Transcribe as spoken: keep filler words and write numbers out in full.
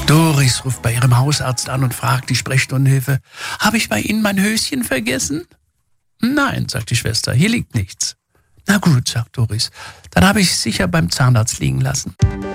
Doris ruft bei ihrem Hausarzt an und fragt die Sprechstundenhilfe, habe ich bei Ihnen mein Höschen vergessen? Nein, sagt die Schwester, hier liegt nichts. Na gut, sagt Doris, dann habe ich es sicher beim Zahnarzt liegen lassen.